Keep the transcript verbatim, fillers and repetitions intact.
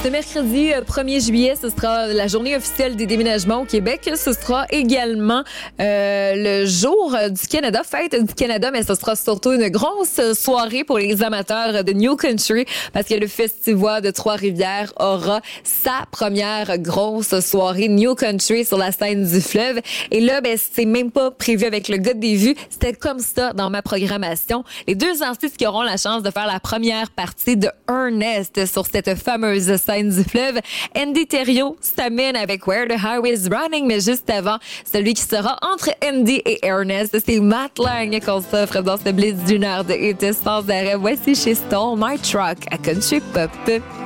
Ce mercredi premier juillet, ce sera la journée officielle des déménagements au Québec. Ce sera également euh, le jour du Canada, fête du Canada, mais ce sera surtout une grosse soirée pour les amateurs de New Country parce que le Festival de Trois-Rivières aura sa première grosse soirée New Country sur la scène du fleuve. Et là, ben, c'est même pas prévu avec le gars des vues. C'était comme ça dans ma programmation. Les deux artistes qui auront la chance de faire la première partie de Ernest sur cette fameuse scène du fleuve. Andy Thériault s'amène avec Where the Highway is Running, mais juste avant, celui qui sera entre Andy et Ernest, c'est Matt Lang qu'on s'offre dans ce blitz d'une heure de hit sans arrêt. Voici chez Stole My Truck à Country Pop.